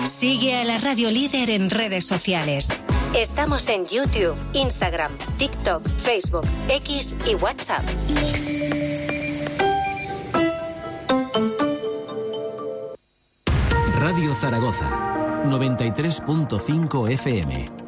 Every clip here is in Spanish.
Sigue a la Radio Líder en redes sociales. Estamos en YouTube, Instagram, TikTok, Facebook, X y WhatsApp. Radio Zaragoza, 93.5 FM.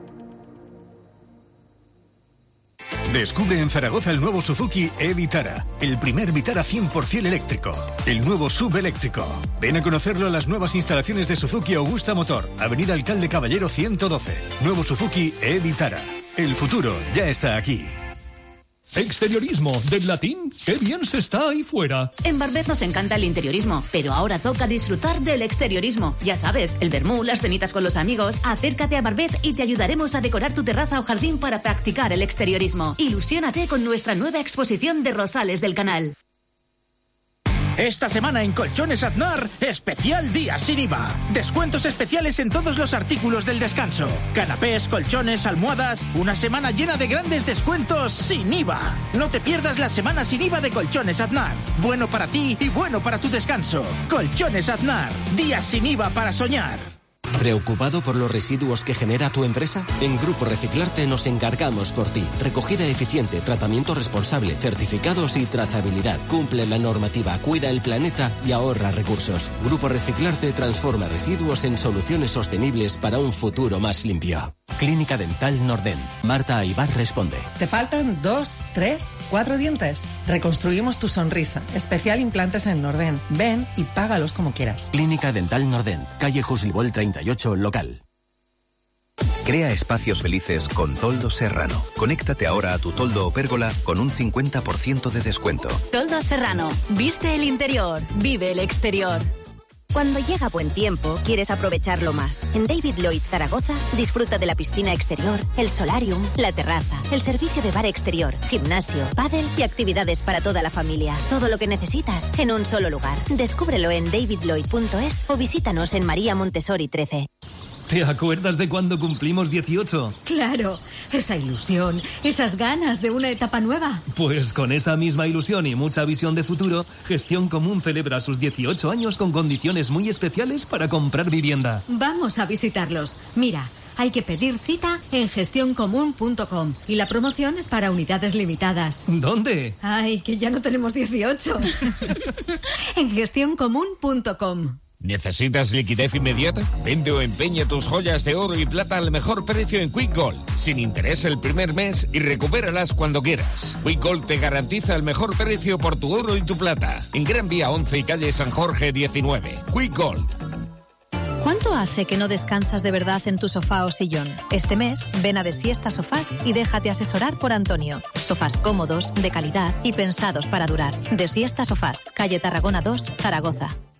Descubre en Zaragoza el nuevo Suzuki e-Vitara, el primer Vitara 100% eléctrico, el nuevo SUV eléctrico. Ven a conocerlo a las nuevas instalaciones de Suzuki Augusta Motor, Avenida Alcalde Caballero 112. Nuevo Suzuki e-Vitara. El futuro ya está aquí. Exteriorismo, del latín, qué bien se está ahí fuera. En Barbet nos encanta el interiorismo, pero ahora toca disfrutar del exteriorismo. Ya sabes, el vermú, las cenitas con los amigos. Acércate a Barbet y te ayudaremos a decorar tu terraza o jardín para practicar el exteriorismo. Ilusiónate con nuestra nueva exposición de rosales del canal. Esta semana en Colchones Aznar, especial día sin IVA. Descuentos especiales en todos los artículos del descanso. Canapés, colchones, almohadas. Una semana llena de grandes descuentos sin IVA. No te pierdas la semana sin IVA de Colchones Aznar. Bueno para ti y bueno para tu descanso. Colchones Aznar. Días sin IVA para soñar. ¿Preocupado por los residuos que genera tu empresa? En Grupo Reciclarte nos encargamos por ti. Recogida eficiente, tratamiento responsable, certificados y trazabilidad. Cumple la normativa, cuida el planeta y ahorra recursos. Grupo Reciclarte transforma residuos en soluciones sostenibles para un futuro más limpio. Clínica Dental Nordent. Marta Aybar responde. ¿Te faltan 2, 3, 4 dientes? Reconstruimos tu sonrisa. Especial implantes en Nordent. Ven y págalos como quieras. Clínica Dental Nordent. Calle Jusilbol 38, local. Crea espacios felices con Toldo Serrano. Conéctate ahora a tu toldo o pérgola con un 50% de descuento. Toldo Serrano. Viste el interior. Vive el exterior. Cuando llega buen tiempo, quieres aprovecharlo más. En David Lloyd Zaragoza, disfruta de la piscina exterior, el solarium, la terraza, el servicio de bar exterior, gimnasio, pádel y actividades para toda la familia. Todo lo que necesitas en un solo lugar. Descúbrelo en davidlloyd.es o visítanos en María Montessori 13. ¿Te acuerdas de cuando cumplimos 18? Claro, esa ilusión, esas ganas de una etapa nueva. Pues con esa misma ilusión y mucha visión de futuro, Gestión Común celebra sus 18 años con condiciones muy especiales para comprar vivienda. Vamos a visitarlos. Mira, hay que pedir cita en gestioncomún.com y la promoción es para unidades limitadas. ¿Dónde? Ay, que ya no tenemos 18. En gestioncomún.com. ¿Necesitas liquidez inmediata? Vende o empeña tus joyas de oro y plata al mejor precio en Quick Gold, sin interés el primer mes y recupéralas cuando quieras. Quick Gold te garantiza el mejor precio por tu oro y tu plata. En Gran Vía 11 y calle San Jorge 19. Quick Gold. ¿Cuánto hace que no descansas de verdad en tu sofá o sillón? Este mes, ven a Desiesta Sofás y déjate asesorar por Antonio. Sofás cómodos, de calidad y pensados para durar. Desiesta Sofás, calle Tarragona 2, Zaragoza.